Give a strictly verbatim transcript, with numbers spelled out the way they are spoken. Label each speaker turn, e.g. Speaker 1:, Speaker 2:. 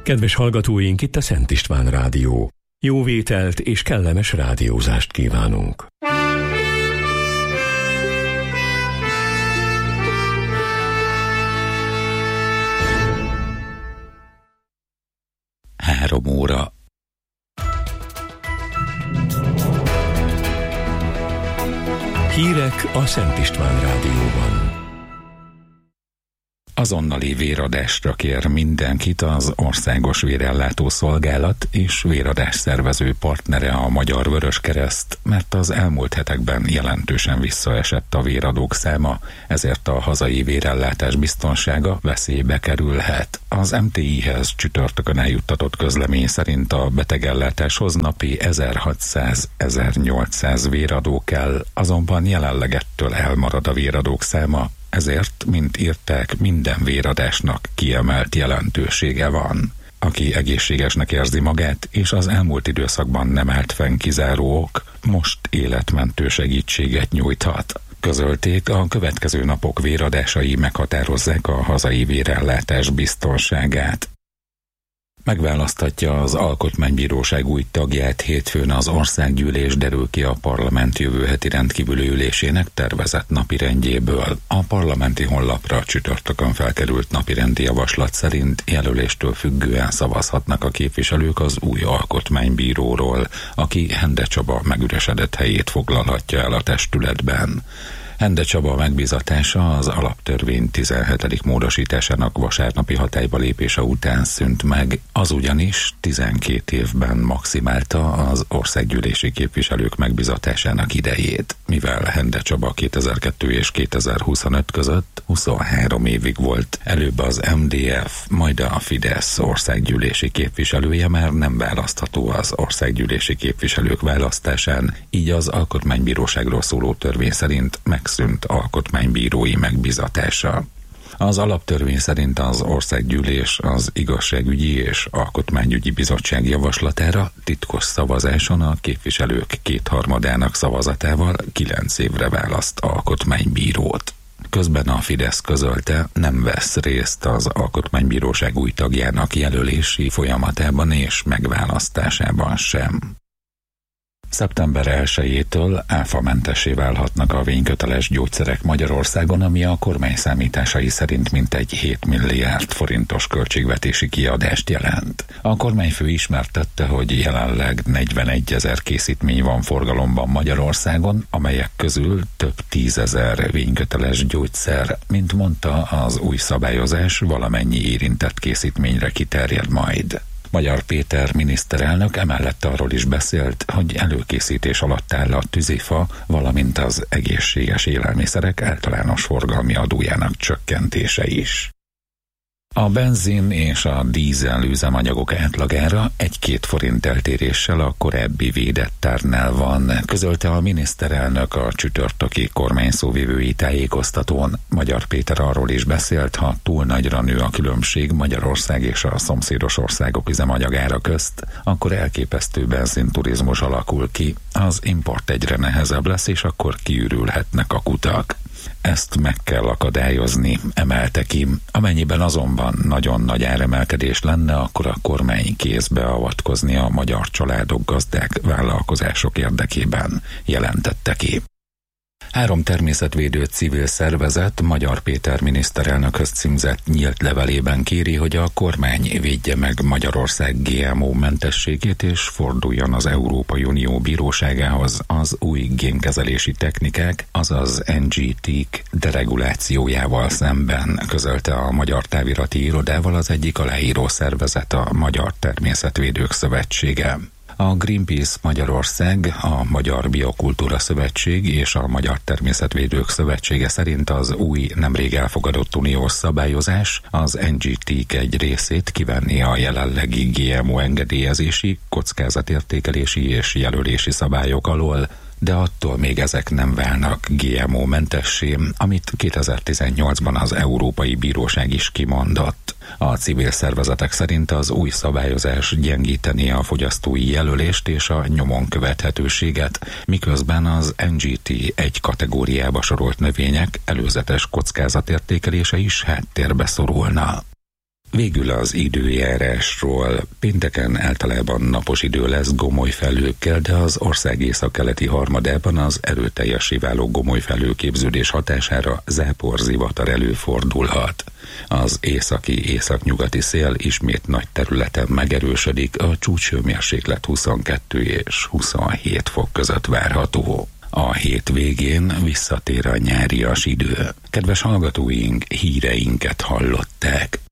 Speaker 1: Kedves hallgatóink, itt a Szent István Rádió. Jó vételt és kellemes rádiózást kívánunk.
Speaker 2: Három óra.
Speaker 1: Hírek a Szent István Rádióban.
Speaker 2: Azonnali véradásra kér mindenkit az Országos Vérellátó Szolgálat és véradás szervező partnere a Magyar Vöröskereszt, mert az elmúlt hetekben jelentősen visszaesett a véradók száma, ezért a hazai vérellátás biztonsága veszélybe kerülhet. Az em té i-hez csütörtökön eljuttatott közlemény szerint a betegellátáshoz napi ezerhatszáz-ezernyolcszáz véradó kell, azonban jelenleg ettől elmarad a véradók száma, ezért, mint írták, minden véradásnak kiemelt jelentősége van. Aki egészségesnek érzi magát, és az elmúlt időszakban nem állt fenn kizáró ok, most életmentő segítséget nyújthat. Közölték, a következő napok véradásai meghatározzák a hazai vérellátás biztonságát. Megválaszthatja az Alkotmánybíróság új tagját hétfőn az Országgyűlés, derül ki a parlament jövő heti rendkívüli ülésének tervezett napirendjéből. A parlamenti honlapra csütörtökön felkerült napirendi javaslat szerint jelöléstől függően szavazhatnak a képviselők az új alkotmánybíróról, aki Hende Csaba megüresedett helyét foglalhatja el a testületben. Hende Csaba megbízatása az alaptörvény tizenhetedik módosításának vasárnapi hatályba lépése után szűnt meg, az ugyanis tizenkét évben maximálta az országgyűlési képviselők megbízatásának idejét, mivel Hende Csaba kétezer-kettő és kétezer-huszonöt között huszonhárom évig volt. Előbb az em dé ef, majd a Fidesz országgyűlési képviselője már nem választható az országgyűlési képviselők választásán, így az Alkotmánybíróságról szóló törvény szerint meg szűnt alkotmánybírói megbízatása. Az alaptörvény szerint az Országgyűlés az Igazságügyi és Alkotmányügyi Bizottság javaslatára titkos szavazáson a képviselők kétharmadának szavazatával kilenc évre választ alkotmánybírót. Közben a Fidesz közölte, nem vesz részt az Alkotmánybíróság új tagjának jelölési folyamatában és megválasztásában sem. szeptember elsejétől áfamentessé válhatnak a vényköteles gyógyszerek Magyarországon, ami a kormány számításai szerint mintegy hét milliárd forintos költségvetési kiadást jelent. A kormányfő ismertette, hogy jelenleg negyvenegyezer készítmény van forgalomban Magyarországon, amelyek közül több tízezer vényköteles gyógyszer. Mint mondta, az új szabályozás valamennyi érintett készítményre kiterjed majd. Magyar Péter miniszterelnök emellett arról is beszélt, hogy előkészítés alatt áll a tűzifa, valamint az egészséges élelmiszerek általános forgalmi adójának csökkentése is. A benzin és a dízel üzemanyagok átlagára egy-két forint eltéréssel a korábbi védett árnál van, közölte a miniszterelnök a csütörtöki kormányszóvivői tájékoztatón. Magyar Péter arról is beszélt, ha túl nagyra nő a különbség Magyarország és a szomszédos országok üzemanyagára közt, akkor elképesztő benzinturizmus alakul ki, az import egyre nehezebb lesz, és akkor kiürülhetnek a kutak. Ezt meg kell akadályozni, emelte ki. Amennyiben azonban nagyon nagy áremelkedés lenne, akkor a kormány kézbe avatkozni a magyar családok, gazdák, vállalkozások érdekében, jelentette ki. Három természetvédő civil szervezet Magyar Péter miniszterelnökhöz címzett nyílt levelében kéri, hogy a kormány védje meg Magyarország gé em ó-mentességét és forduljon az Európai Unió bíróságához az új génkezelési technikák, azaz en gé té-k deregulációjával szemben, közölte a Magyar Távirati Irodával az egyik aláíró szervezet, a Magyar Természetvédők Szövetsége. A Greenpeace Magyarország, a Magyar Biokultúra Szövetség és a Magyar Természetvédők Szövetsége szerint az új, nemrég elfogadott uniós szabályozás az en gé té-k egy részét kivenni a jelenlegi gé em ó engedélyezési, kockázatértékelési és jelölési szabályok alól, de attól még ezek nem válnak gé em ó-mentessé, amit kétezer-tizennyolcban az Európai Bíróság is kimondott. A civil szervezetek szerint az új szabályozás gyengíteni a fogyasztói jelölést és a nyomon követhetőséget, miközben az en gé té egy kategóriába sorolt növények előzetes kockázatértékelése is háttérbe szorulna. Végül az időjárásról. Pénteken általában napos idő lesz gomoly felhőkkel, de az ország északkeleti harmadában az erőteljesé váló gomoly felhőképződés hatására záporzivatar előfordulhat. Az északi északnyugati szél ismét nagy területen megerősödik, a csúcshőmérséklet huszonkettő és huszonhét fok között várható. A hét végén visszatér a nyárias idő. Kedves hallgatóink, híreinket hallották.